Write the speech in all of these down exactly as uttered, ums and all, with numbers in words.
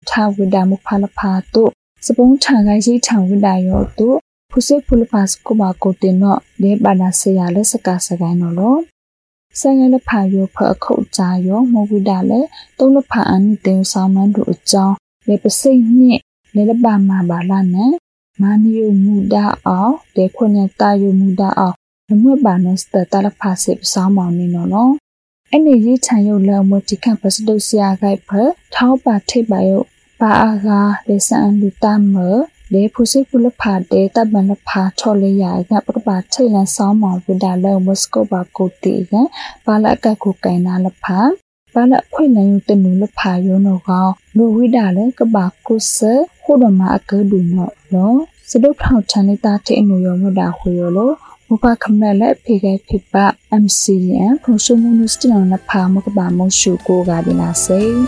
Tha Vida Mupalapato, Sabong Tangaji Tang Vidayo, Puse Pulapas Kuba Kotino, De Banasea Lesakasagainolo. Sang la payo per coat jayo, Movidale, don't the pa anything salmon to a jaw, let the same neat, let the bama balane, Manu muda or, de Quanetayo muda or, the more banners the Talapassive salmon in no. Any ye tayo la multi-campus dosia guy per, Tau ba tebayo, Baaga, de San Lutamer, de Pusipula pa de Tabanapa Tolia, Napaba Tayan salmon with a low Moscow Cote, Balaka Cocaina la pa, Bala Quina the Nula Payo no ga, no vidale, Gabaku sir, Hodoma do not know. So do how Chanita in New York Huolo, Mupa Camela Pigay Pipa, M C M, Consumo still on a palm of Bamo Shuko Gardina say.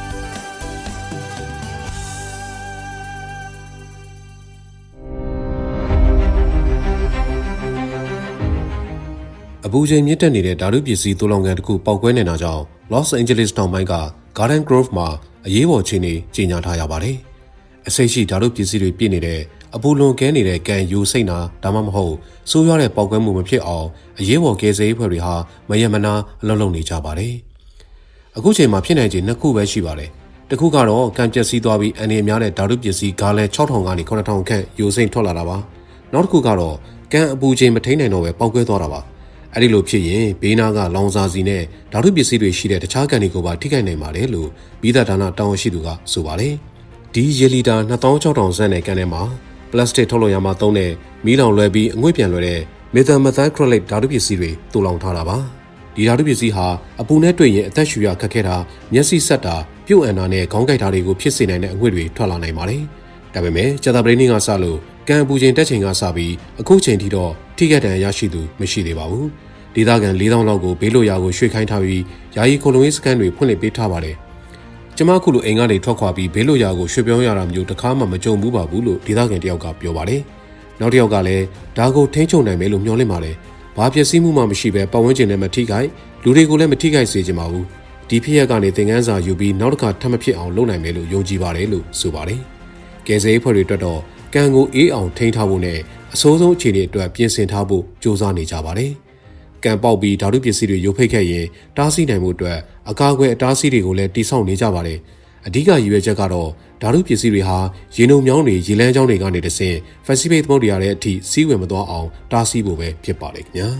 Abuja မြင့်တက်နေတဲ့ဓာတုပစ္စည်းသုံးလုံးကန်တစ်ခုပေါက်ကွဲနေတာကြောင့် Los Angeles တောင်ပိုင်းက Garden Grove မှာအရေးပေါ်အခြေအနေကြီးညာထားရပါတယ်။အစိတ်ရှိဓာတုပစ္စည်းတွေပြည့်နေတဲ့အပူလွန်ကဲနေတဲ့ကန်ယူစိတ်နာဒါမှမဟုတ်ဆိုးရွားတဲ့ပေါက်ကွဲမှုမဖြစ်အောင်အရေးပေါ်ကယ်ဆယ်ရေးဖွဲ့တွေဟာမယမနာအလုပ်လုပ်နေကြပါတယ်။အခုချိန်မှာဖြစ်နိုင်ခြေနှစ်ခုပဲရှိပါတယ်။တစ်ခုကတော့ကန်ပျက်စီးသွားပြီးအန်ဒီများတဲ့ဓာတုပစ္စည်းဂါလန် ၆ထောင် ကနေ ခုနှစ်ထောင်ခန့်ယူစိမ့်ထွက်လာတာပါ။နောက်တစ်ခုကတော့ကန်အပူချိန်မထိန်နိုင်တော့ပဲပေါက်ကွဲသွားတာပါ။အဲ့ဒီလိုဖြစ်ရင်ဘေးနာကလောင်စာစီနဲ့ဓာတုပစ္စည်းတွေရှိတဲ့တခြားကန်တွေကိုပါထိခိုက်နိုင်ပါတယ်လို့ပြီးသက်ဒါနတောင်းရှိသူကဆိုပါတယ်။ဒီရေလီတာ နှစ်သောင်းခြောက်ထောင် စန်းနဲ့ကန်ထဲမှာပလတ်စတစ်ထုတ်လုပ်ရမှာသုံးတဲ့မီးလောင်လွယ်ပြီးအငွေ့ပြန်လွယ်တဲ့မက်သယ်မက်သိုက်ခရိုလိတ်ဓာတုပစ္စည်းတွေတူလောင်ထားတာပါ။ဒီဓာတုပစ္စည်းဟာအပူနဲ့တွေ့ရင်အသက်ရှူရခက်ခဲတာမျက်စိဆက်တာပြုတ်အန်တာနဲ့ခေါင်းကိုက်တာတွေကိုဖြစ်စေနိုင်တဲ့အငွေ့တွေထွက်လာနိုင်ပါတယ်။ဒါပေမဲ့ကြာသပတေးနေ့ကစလို့ကန်အပူချိန်တက်ချိန်ကစပြီးအခုချိန်ထိတော့ထိခိုက်ဒဏ်ရာရရှိသူမရှိသေးပါဘူး။ဒေသခံ လေးသောင်းလောက်ကိုဘေးလွတ်ရာကိုရွှေ့ခိုင်းထားပြီးယာယီခိုလုံရေးစခန်းတွေဖွင့်လှစ်ပေးထားပါတယ်။ကျမခုလိုအိမ်ကနေထွက်ခွာပြီးဘေးလွတ်ရာကိုရွှေ့ပြောင်းရတာမျိုးတစ်ခါမှမကြုံဘူးပါဘူးလို့ဒေသခံတယောက်ကပြောပါတယ်။နောက်တစ်ယောက်ကလည်းဒါကိုထိန်းချုပ်နိုင်မယ်လို့မျှော်လင့်ပါတယ်။ဘာပျက်စီးမှုမှမရှိဘဲပတ်ဝန်းကျင်နဲ့မထိခိုက်လူတွေကိုလည်းမထိခိုက်စေချင်ပါဘူး။ဒီဖြစ်ရပ်ကနေသင်ခန်းစာယူပြီးနောက်တစ်ခါထပ်မဖြစ်အောင်လုပ်နိုင်မယ်လို့ယုံကြည်ပါတယ်လို့ဆိုပါတယ်။ကယ်ဆယ်ရေးဖွဲ့တွေအတွက်တော့ကံကိုအေးအောင်ထိန်းထားဖို့နဲ့အဆိုးဆုံးအခြေအနေအတွက်ပြင်ဆင်ထားဖို့ကြိုးစားနေကြပါတယ်။ကံပေါက်ပြီးဓာတုပစ္စည်းတွေရုပ်ဖိတ်ခဲ့ရင်တားဆီးနိုင်မှုအတွက်အကာအကွယ်အတားဆီးတွေကိုလည်းတိစောက်နေကြပါတယ်။အဓိကရည်ရွယ်ချက်ကတော့ဓာတုပစ္စည်းတွေဟာရေနုံမြောင်းတွေရေလမ်းကြောင်းတွေကနေတဆင့် Pacific သမုဒ္ဒရာရဲ့အထိစီးဝင်မသွားအောင်တားဆီးဖို့ပဲဖြစ်ပါလိမ့်ခင်ဗျာ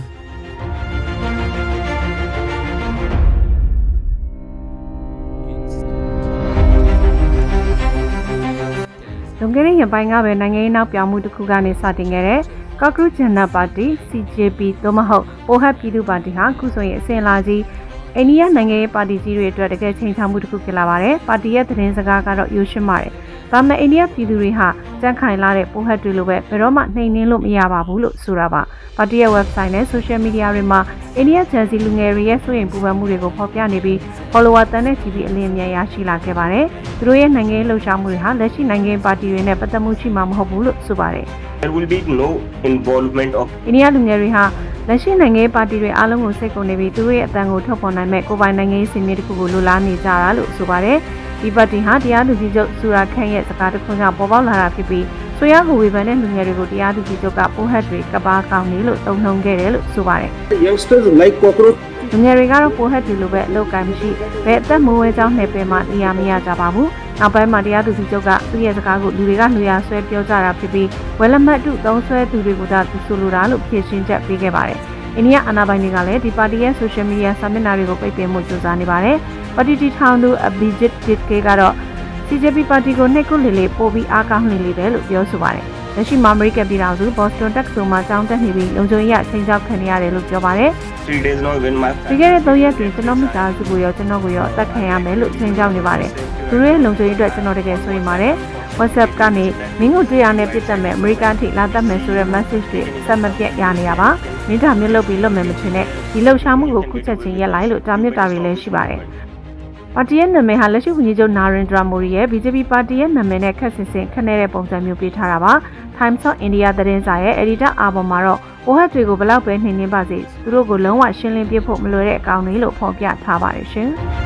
။လွန်ခဲ့တဲ့ရက်ပိုင်းကပဲနိုင်ငံရေးနောက်ပြောင်းမှုတစ်ခုကနေစတင်ခဲ့တဲ့ကော့ကရုဂျန်နာပါတီ C J P သို့မဟုတ်ပိုဟတ်ပြည်သူ့ပါတီဟာခုဆိုရင်အစဉ်အလာကြီးအိန္ဒိယနိုင်ငံရေးပါတီကြီးတွေအတွက်တကယ်ချိန်ချမှုတစ်ခုဖြစ်လာပါတယ်။ပါတီရဲ့သတင်းစကားကတော့ရိုးရှင်းပါတယ်။ဒါပေမဲ့အိန္ဒိယပြည်သူတွေဟာကြန့်ခိုင်လာတဲ့ပိုဟတ်တွေလိုပဲဘယ်တော့မှနှိမ်နင်းလို့မရပါဘူးလို့ဆိုတာပါ။ပါတီရဲ့ website နဲ့ social media တွေမှာအိန္ဒိယဂျန်စီလူငယ်တွေရဲ့စိုးရိမ်ပူပန်မှုတွေကိုဖော်ပြနေပြီး follower တန်းနဲ့ချီပြီးအလင်းအမြန်ရရှိလာခဲ့ပါတယ်။သူတို့ရဲ့နိုင်ငံရေးလှုပ်ရှားမှုတွေဟာလက်ရှိနိုင်ငံပါတီတွေနဲ့ပတ်သက်မှုရှိမှာမဟုတ်ဘူးလို့ဆိုပါတယ်။ There will be no involvement of အိန္ဒိယလူငယ်တွေဟာလက်ရှိနိုင်ငံရေးပါတီတွေအားလုံးကိုစိတ်ကုန်နေပြီးသူတို့ရဲ့အတန်ကိုထုတ်ဖော်နိုင်မဲ့ကိုယ်ပိုင်နိုင်ငံရေးစင်မြင့်တစ်ခုကိုလိုလားနေကြတာလို့ဆိုပါတယ်။ဒီပါတီဟာတရားသူကြီးချုပ်ဆူရာခန့်ရဲ့စကားတစ်ခုကြောင့်ပေါ်ပေါက်လာတာဖြစ်ပြီးဆိုရကိုဝေဖန်တဲ့လူငယ်တွေကိုတရားသူကြီးချုပ်ကပိုဟတ်တွေကပါကောင်းနေလို့တုံ့နှုံခဲ့တယ်လို့ဆိုပါတယ်။ youngsters like cockroach လူငယ်တွေကတော့ပိုဟတ်တွေလိုပဲအလုပ်ကိုင်မရှိဘယ်အသက်မိုးဝဲကြောင်းနှဲပယ်မှနေရမရကြပါဘူး။နောက်ပိုင်းမှာတရားသူကြီးချုပ်ကသူ့ရဲ့စကားကိုလူတွေကလူရဆွဲပြောကြတာဖြစ်ပြီးဝဲလက်မှတ်တုသုံးဆွဲသူတွေကိုသာသူဆိုလိုတာလို့ဖြေရှင်းချက်ပေးခဲ့ပါတယ်။အိန္ဒိယအာဏာပိုင်တွေကလည်းဒီပါတီရဲ့ social media စာမျက်နှာတွေကိုပိတ်ပင်မှုကြိုးစားနေပါတယ်။ပါတီတီထောင်သူ Abhijit Ditke ကတော့ C J P ပါတီကိုနှိပ်ကွပ်လေလေပို့ပြီးအားကောင်းနေလေတယ်လို့ပြောဆိုပါတယ်။လက်ရှိမှာအမေရိကန်ပြည်ထောင်စု Boston တက္ကသိုလ်မှာကျောင်းတက်နေပြီးလုံခြုံရေးအချင်းချင်းခံနေရတယ်လို့ပြောပါတယ်။ three days now when my ဒီကနေ့သုံးရက်တွင်ကျွန်တော်မိသားစုကိုရောကျွန်တော်ကိုရောအသက်ခံရမယ်လို့ချင်းကြောက်နေပါတယ်။သူတို့ရဲ့လုံခြုံရေးအတွက်ကျွန်တော်တကယ်ဆိုရင်ပါတယ်။ WhatsApp ကနေမင်းကိုတွေ့ရတဲ့ပြစ်တက်မဲ့အမေရိကန်ထိလာတတ်မယ်ဆိုတဲ့ message တွေဆက်မပြတ်ရနေရပါ။မင်းဒါမျိုးလုပ်ပြီးလုပ်မယ်မထင်နဲ့ဒီလှုပ်ရှားမှုကိုခုချက်ချင်းရက်လိုက်လို့တာမြစ်တာတွေလည်းရှိပါတယ်။ပါတီရဲ့နာမည်ဟာလက်ရှိဝန်ကြီးချုပ်နာရင်ဒရာမိုဒီရဲ့ B J P ပါတီရဲ့နာမည်နဲ့ခက်ဆင်ဆင်ခနဲ့တဲ့ပုံစံမျိုးပေးထားတာပါ။ Times of India သတင်းစာရဲ့ editor အာဘော်မှာတော့ပိုဟတ်တွေကိုဘလောက်ပဲနှိမ်နှင်းပါစေသူတို့ကိုလုံးဝရှင်းလင်းပြဖို့မလွယ်တဲ့အကောင့်တွေလို့ဖော်ပြထားပါတယ်ရှင်။